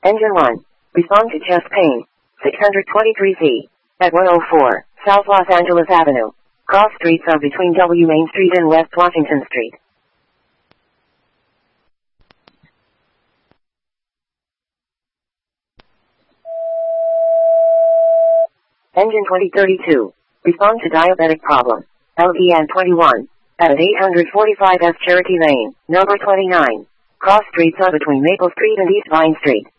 Engine 1. Respond to chest pain. 623Z. At 104, South Los Angeles Avenue. Cross streets are between W Main Street and West Washington Street. Engine 2032. Respond to diabetic problem. LDN 21. At 845 S Cherokee Lane, number 29. Cross streets are between Maple Street and East Vine Street.